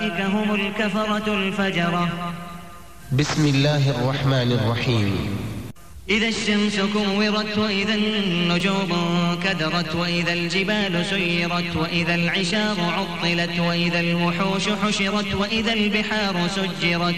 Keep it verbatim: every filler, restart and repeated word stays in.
أولئك هم الكفرة الفجرة. بسم الله الرحمن الرحيم. إذا الشمس كورت وإذا النجوم كدرت وإذا الجبال سيرت وإذا العشار عطلت وإذا الوحوش حشرت وإذا البحار سجرت